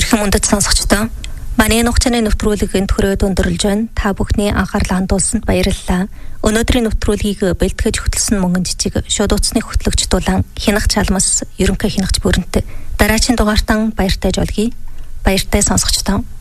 Эрхэм үндэт сонсогчдоо манай нухчны нэвтрүүлгэнд хүрээд өндөрлж байна. Та бүхний анхаарлаа хандуулсанд баярлалаа. Өнөөдрийн нэвтрүүлгийг бэлтгэж хөтлсөн мөнгөн жижиг шууд утасны хөтлөгч Дулаан Хянах Чалмас ерөнхий хянагч бүрэнтэй дараагийн дугаартан баяртай жолгий. Баяртай сонсогчдоо.